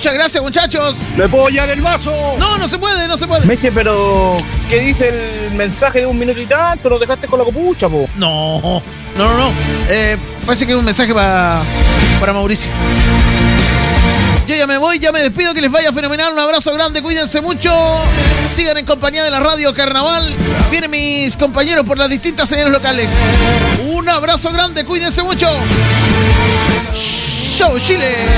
Muchas gracias, muchachos. ¿Le puedo llevar el vaso? No, no se puede, no se puede. Messi, pero ¿qué dice el mensaje de 1 minuto y tanto? ¿Nos dejaste con la copucha, po? No. Parece que es un mensaje para Mauricio. Yo ya me voy, ya me despido, que les vaya fenomenal. Un abrazo grande, cuídense mucho. Sigan en compañía de la Radio Carnaval. Vienen mis compañeros por las distintas señales locales. Un abrazo grande, cuídense mucho. Show Chile.